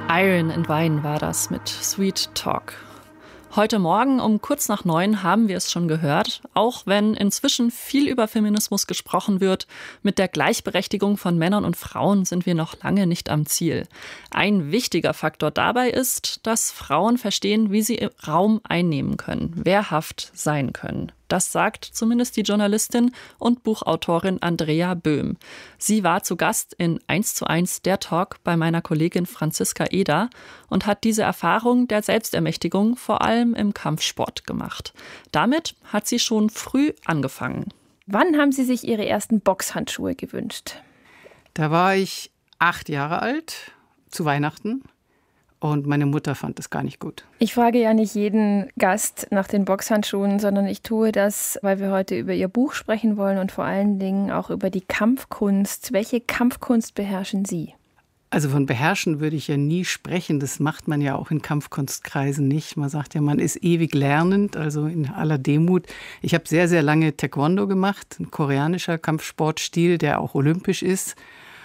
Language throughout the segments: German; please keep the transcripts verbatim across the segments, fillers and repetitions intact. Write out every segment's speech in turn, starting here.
Iron and Wine war das mit Sweet Talk. Heute Morgen um kurz nach neun haben wir es schon gehört, auch wenn inzwischen viel über Feminismus gesprochen wird, mit der Gleichberechtigung von Männern und Frauen sind wir noch lange nicht am Ziel. Ein wichtiger Faktor dabei ist, dass Frauen verstehen, wie sie Raum einnehmen können, wehrhaft sein können. Das sagt zumindest die Journalistin und Buchautorin Andrea Böhm. Sie war zu Gast in eins zu eins der Talk bei meiner Kollegin Franziska Eder und hat diese Erfahrung der Selbstermächtigung vor allem im Kampfsport gemacht. Damit hat sie schon früh angefangen. Wann haben Sie sich Ihre ersten Boxhandschuhe gewünscht? Da war ich acht Jahre alt, zu Weihnachten. Und meine Mutter fand das gar nicht gut. Ich frage ja nicht jeden Gast nach den Boxhandschuhen, sondern ich tue das, weil wir heute über Ihr Buch sprechen wollen und vor allen Dingen auch über die Kampfkunst. Welche Kampfkunst beherrschen Sie? Also von beherrschen würde ich ja nie sprechen. Das macht man ja auch in Kampfkunstkreisen nicht. Man sagt ja, man ist ewig lernend, also in aller Demut. Ich habe sehr, sehr lange Taekwondo gemacht, ein koreanischer Kampfsportstil, der auch olympisch ist.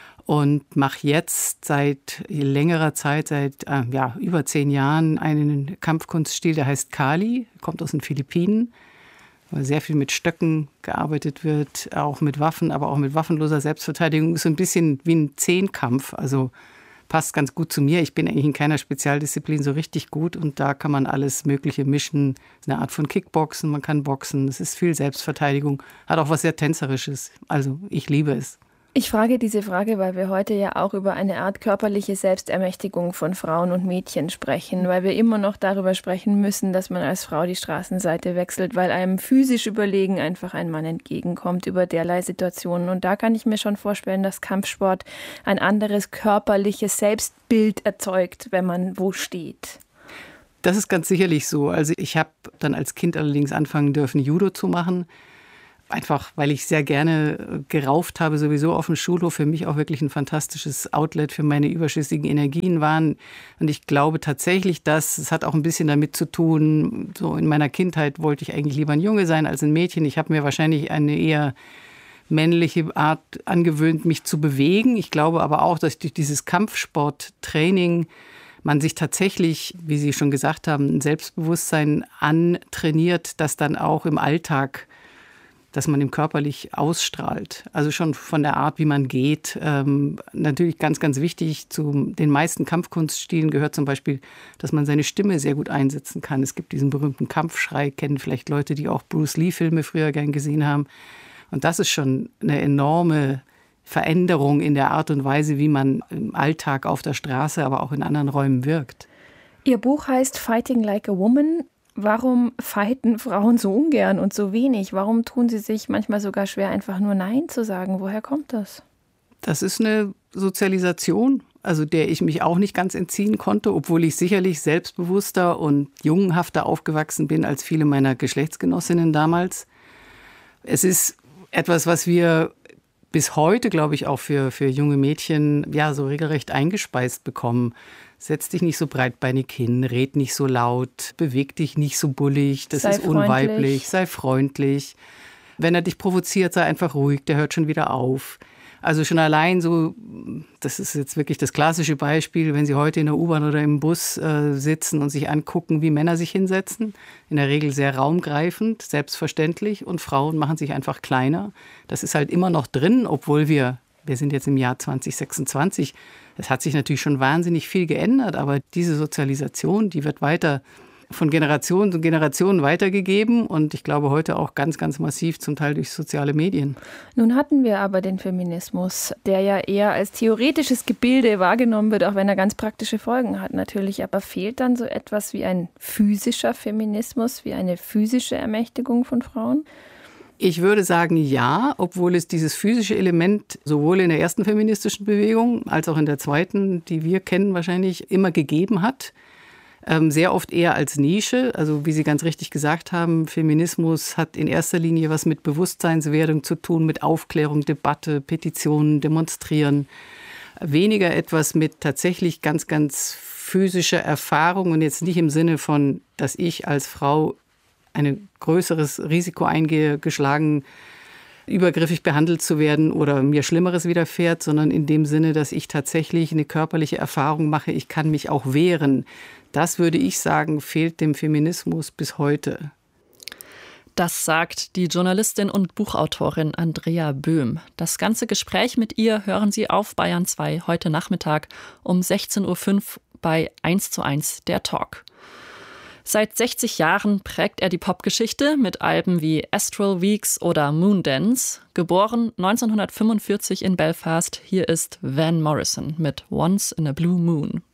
Und mache jetzt seit längerer Zeit, seit äh, ja, über zehn Jahren, einen Kampfkunststil, der heißt Kali, kommt aus den Philippinen, wo sehr viel mit Stöcken gearbeitet wird, auch mit Waffen, aber auch mit waffenloser Selbstverteidigung. Ist so ein bisschen wie ein Zehnkampf, also passt ganz gut zu mir. Ich bin eigentlich in keiner Spezialdisziplin so richtig gut und da kann man alles Mögliche mischen. Es ist eine Art von Kickboxen, man kann boxen, es ist viel Selbstverteidigung, hat auch was sehr Tänzerisches. Also ich liebe es. Ich frage diese Frage, weil wir heute ja auch über eine Art körperliche Selbstermächtigung von Frauen und Mädchen sprechen, weil wir immer noch darüber sprechen müssen, dass man als Frau die Straßenseite wechselt, weil einem physisch überlegen einfach ein Mann entgegenkommt über derlei Situationen. Und da kann ich mir schon vorstellen, dass Kampfsport ein anderes körperliches Selbstbild erzeugt, wenn man wo steht. Das ist ganz sicherlich so. Also ich habe dann als Kind allerdings anfangen dürfen, Judo zu machen. Einfach, weil ich sehr gerne gerauft habe, sowieso auf dem Schulhof. Für mich auch wirklich ein fantastisches Outlet für meine überschüssigen Energien waren. Und ich glaube tatsächlich, dass es hat auch ein bisschen damit zu tun, so in meiner Kindheit wollte ich eigentlich lieber ein Junge sein als ein Mädchen. Ich habe mir wahrscheinlich eine eher männliche Art angewöhnt, mich zu bewegen. Ich glaube aber auch, dass durch dieses Kampfsporttraining man sich tatsächlich, wie Sie schon gesagt haben, ein Selbstbewusstsein antrainiert, das dann auch im Alltag, dass man ihm körperlich ausstrahlt. Also schon von der Art, wie man geht. Ähm, natürlich ganz, ganz wichtig, zu den meisten Kampfkunststilen gehört zum Beispiel, dass man seine Stimme sehr gut einsetzen kann. Es gibt diesen berühmten Kampfschrei, kennen vielleicht Leute, die auch Bruce Lee-Filme früher gern gesehen haben. Und das ist schon eine enorme Veränderung in der Art und Weise, wie man im Alltag auf der Straße, aber auch in anderen Räumen wirkt. Ihr Buch heißt Fighting Like a Woman. Warum fighten Frauen so ungern und so wenig? Warum tun sie sich manchmal sogar schwer, einfach nur Nein zu sagen? Woher kommt das? Das ist eine Sozialisation, also der ich mich auch nicht ganz entziehen konnte, obwohl ich sicherlich selbstbewusster und jungenhafter aufgewachsen bin als viele meiner Geschlechtsgenossinnen damals. Es ist etwas, was wir bis heute, glaube ich, auch für, für junge Mädchen ja so regelrecht eingespeist bekommen. Setz dich nicht so breitbeinig hin, red nicht so laut, beweg dich nicht so bullig, das sei ist freundlich. Unweiblich, sei freundlich. Wenn er dich provoziert, sei einfach ruhig, der hört schon wieder auf. Also schon allein so, das ist jetzt wirklich das klassische Beispiel, wenn Sie heute in der U-Bahn oder im Bus äh, sitzen und sich angucken, wie Männer sich hinsetzen. In der Regel sehr raumgreifend, selbstverständlich. Und Frauen machen sich einfach kleiner. Das ist halt immer noch drin, obwohl wir, wir sind jetzt im Jahr zwanzig sechsundzwanzig, es hat sich natürlich schon wahnsinnig viel geändert. Aber diese Sozialisation, die wird weiter von Generation zu Generation weitergegeben und ich glaube heute auch ganz, ganz massiv zum Teil durch soziale Medien. Nun hatten wir aber den Feminismus, der ja eher als theoretisches Gebilde wahrgenommen wird, auch wenn er ganz praktische Folgen hat natürlich. Aber fehlt dann so etwas wie ein physischer Feminismus, wie eine physische Ermächtigung von Frauen? Ich würde sagen, ja, obwohl es dieses physische Element sowohl in der ersten feministischen Bewegung als auch in der zweiten, die wir kennen, wahrscheinlich immer gegeben hat. Sehr oft eher als Nische, also wie Sie ganz richtig gesagt haben, Feminismus hat in erster Linie was mit Bewusstseinswerdung zu tun, mit Aufklärung, Debatte, Petitionen, Demonstrieren. Weniger etwas mit tatsächlich ganz, ganz physischer Erfahrung und jetzt nicht im Sinne von, dass ich als Frau ein größeres Risiko eingehe, geschlagen übergriffig behandelt zu werden oder mir Schlimmeres widerfährt, sondern in dem Sinne, dass ich tatsächlich eine körperliche Erfahrung mache, ich kann mich auch wehren. Das würde ich sagen, fehlt dem Feminismus bis heute. Das sagt die Journalistin und Buchautorin Andrea Böhm. Das ganze Gespräch mit ihr hören Sie auf Bayern zwei heute Nachmittag um sechzehn Uhr fünf bei eins zu eins der Talk. Seit sechzig Jahren prägt er die Popgeschichte mit Alben wie Astral Weeks oder Moondance. Geboren neunzehnhundertfünfundvierzig in Belfast, hier ist Van Morrison mit Once in a Blue Moon.